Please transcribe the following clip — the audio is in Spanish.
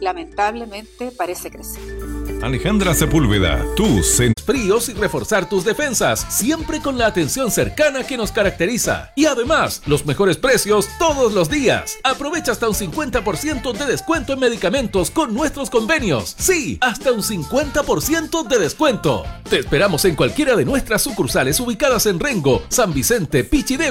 lamentablemente parece crecer. Alejandra Sepúlveda, fríos y reforzar tus defensas, siempre con la atención cercana que nos caracteriza. Y además, los mejores precios todos los días. Aprovecha hasta un 50% de descuento en medicamentos con nuestros convenios. Sí, hasta un 50% de descuento. Te esperamos en cualquiera de nuestras sucursales ubicadas en Rengo, San Vicente, Pichidegua